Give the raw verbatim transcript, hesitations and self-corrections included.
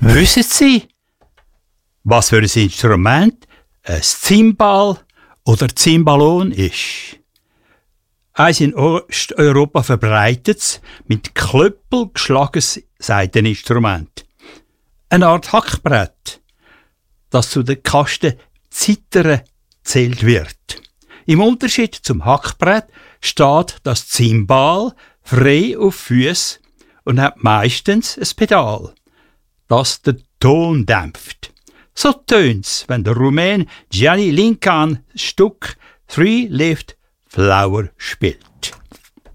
Wissen Sie, was für ein Instrument ein Zimbal oder Zimbalon ist? Eins in Osteuropa verbreitetes, mit Klöppel geschlagenes Saiteninstrument. Eine Art Hackbrett, das zu den Kasten Zittern zählt wird. Im Unterschied zum Hackbrett steht das Zimbal frei auf Füßen und hat meistens ein Pedal, das den Ton dämpft. So tönt's, wenn der Rumän Gianni Lincan das Stück Three-Leaved Flower spielt.